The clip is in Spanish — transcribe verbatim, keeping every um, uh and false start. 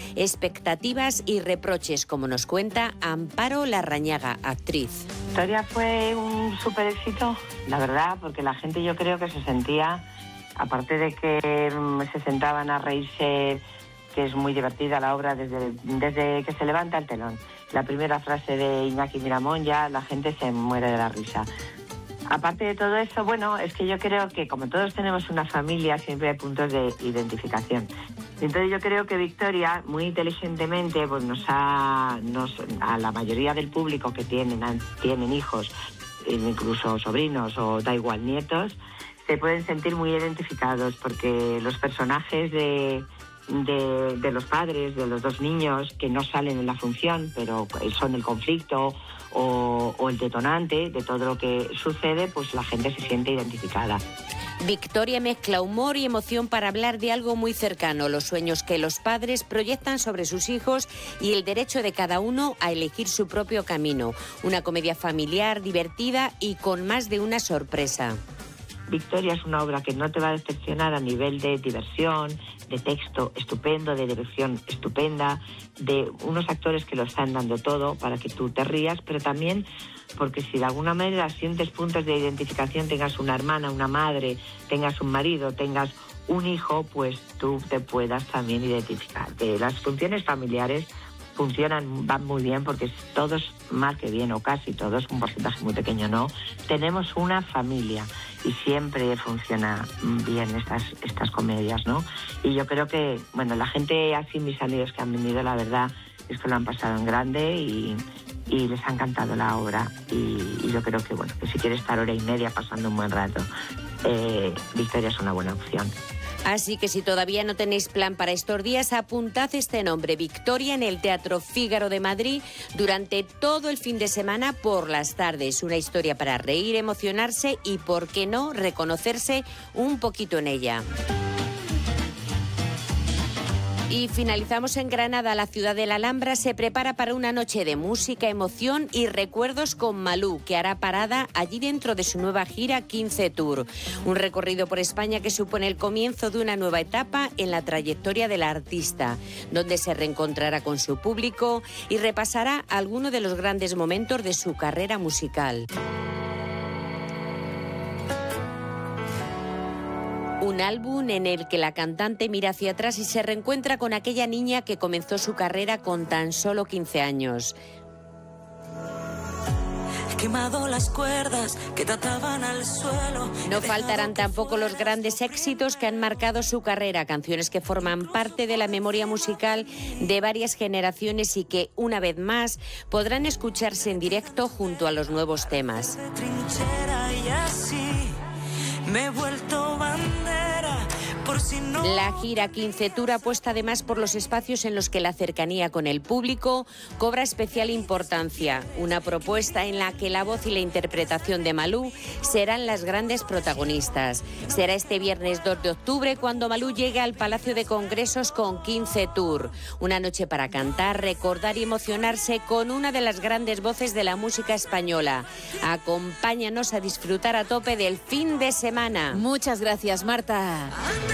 expectativas y reproches, como nos cuenta Amparo Larrañaga, actriz. Victoria fue un súper éxito, la verdad, porque la gente yo creo que se sentía, aparte de que se sentaban a reírse, que es muy divertida la obra desde, desde que se levanta el telón. La primera frase de Iñaki Miramón, ya la gente se muere de la risa. Aparte de todo eso, bueno, es que yo creo que como todos tenemos una familia, siempre hay puntos de identificación. Entonces yo creo que Victoria, muy inteligentemente, pues nos ha, nos, a la mayoría del público que tienen, tienen hijos, incluso sobrinos o da igual nietos, se pueden sentir muy identificados porque los personajes de... De, de los padres, de los dos niños que no salen en la función, pero son el conflicto o, o el detonante de todo lo que sucede, pues la gente se siente identificada. Victoria mezcla humor y emoción para hablar de algo muy cercano, los sueños que los padres proyectan sobre sus hijos y el derecho de cada uno a elegir su propio camino. Una comedia familiar, divertida y con más de una sorpresa. Victoria es una obra que no te va a decepcionar a nivel de diversión, de texto estupendo, de dirección estupenda, de unos actores que lo están dando todo para que tú te rías, pero también porque si de alguna manera sientes puntos de identificación, tengas una hermana, una madre, tengas un marido, tengas un hijo, pues tú te puedas también identificar. De las funciones familiares funcionan, van muy bien porque todos, más que bien o casi todos, un porcentaje muy pequeño no, tenemos una familia y siempre funciona bien estas, estas comedias, ¿no? Y yo creo que, bueno, la gente, así mis amigos que han venido, la verdad es que lo han pasado en grande y, y les ha encantado la obra y, y yo creo que, bueno, que si quieres estar hora y media pasando un buen rato, eh, Victoria es una buena opción. Así que si todavía no tenéis plan para estos días, apuntad este nombre, Victoria, en el Teatro Fígaro de Madrid durante todo el fin de semana por las tardes. Una historia para reír, emocionarse y, por qué no, reconocerse un poquito en ella. Y finalizamos en Granada. La ciudad de la Alhambra se prepara para una noche de música, emoción y recuerdos con Malú, que hará parada allí dentro de su nueva gira quince Tour. Un recorrido por España que supone el comienzo de una nueva etapa en la trayectoria del artista, donde se reencontrará con su público y repasará algunos de los grandes momentos de su carrera musical. Un álbum en el que la cantante mira hacia atrás y se reencuentra con aquella niña que comenzó su carrera con tan solo quince años. He quemado las cuerdas que te ataban al suelo. No faltarán tampoco los grandes éxitos que han marcado su carrera, canciones que forman parte de la memoria musical de varias generaciones y que, una vez más, podrán escucharse en directo junto a los nuevos temas. Me he vuelto bandera por si no... La gira quince Tour apuesta además por los espacios en los que la cercanía con el público cobra especial importancia. Una propuesta en la que la voz y la interpretación de Malú serán las grandes protagonistas. Será este viernes dos de octubre cuando Malú llegue al Palacio de Congresos con quince Tour. Una noche para cantar, recordar y emocionarse con una de las grandes voces de la música española. Acompáñanos a disfrutar a tope del fin de semana. Muchas gracias, Marta.